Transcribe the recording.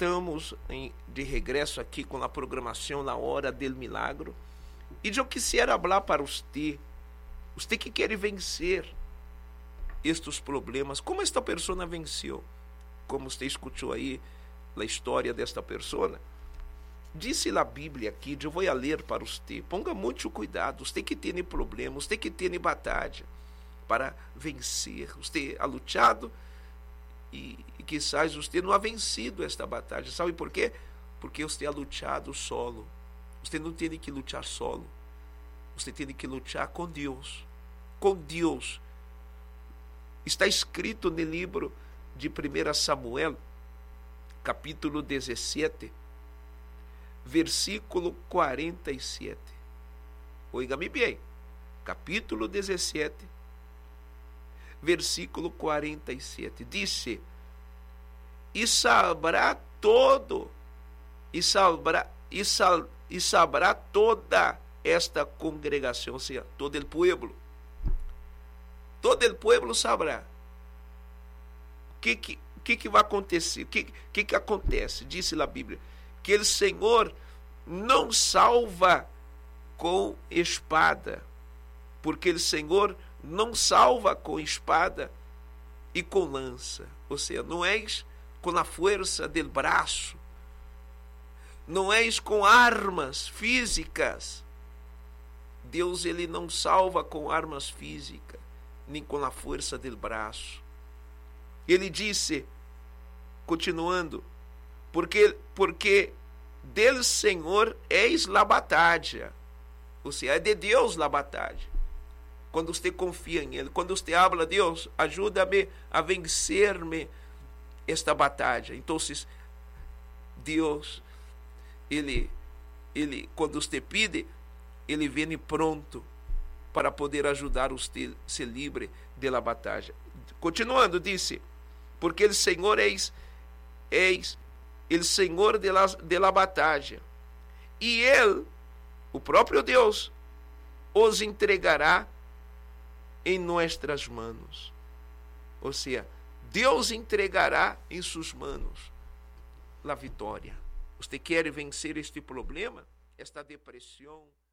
estamos de regresso aqui com a programação na Hora del Milagro. E eu quisiera falar para você que quer vencer estes problemas, como esta pessoa venceu. Como você escutou aí a história desta pessoa, disse a Bíblia aqui, eu vou ler para você. Ponga muito cuidado, você que tem problemas, você que tem batalha para vencer. Você ha lutado e quizás você não ha vencido esta batalha. Sabe por quê? Porque você ha lutado solo. Você não tem que lutar solo. Você tem que lutar com Deus. Com Deus. Está escrito no livro de 1 Samuel, capítulo 17, versículo 47. Oiga-me bem. Capítulo 17, versículo 47. Disse: e sabrá toda esta congregação, ou seja, todo o pueblo. Todo o pueblo sabrá. O que vai acontecer? O que acontece? Disse a Bíblia que o Senhor não salva com espada, porque o Senhor não salva com espada e com lança. Ou seja, não és com a força do braço, não és com armas físicas. Deus, ele não salva com armas físicas, nem com a força do braço. Ele disse, continuando, porque del Senhor és la batalha. Ou seja, é de Deus la batalha. Quando você confia em Ele, quando você habla, Deus, ajuda-me a vencer-me esta batalha. Então, Deus, ele, quando você pede, Ele vem pronto para poder ajudar você a ser livre da batalha. Continuando, disse, porque o Senhor és o Senhor de la batalha, e Ele, o próprio Deus, os entregará em nossas manos. Ou seja, Deus entregará em suas manos a vitória. Você quer vencer este problema, esta depressão?